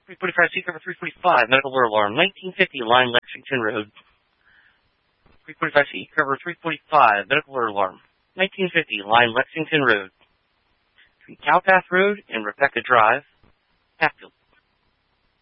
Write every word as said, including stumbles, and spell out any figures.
three forty-five, seat cover three forty-five, medical alert alarm, nineteen fifty, line Lexington Road. three forty-five, seat cover three forty-five, medical alert alarm, nineteen fifty, line Lexington Road. Between Cowpath Road and Rebecca Drive, Hatfield.